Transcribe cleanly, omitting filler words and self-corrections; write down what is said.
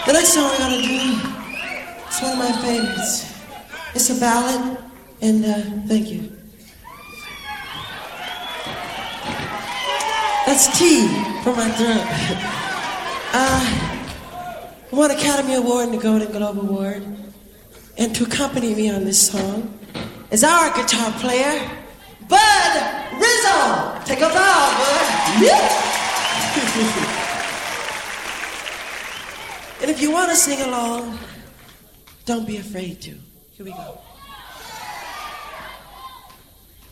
The next song we're gonna do, it's one of my favorites. It's a ballad, and thank you. That's tea for my throat. I won Academy Award and the Golden Globe Award. And to accompany me on this song is our guitar player, Bud Rizzo. Take a bow, Bud. Yeah. And if you want to sing along, don't be afraid to. Here we go.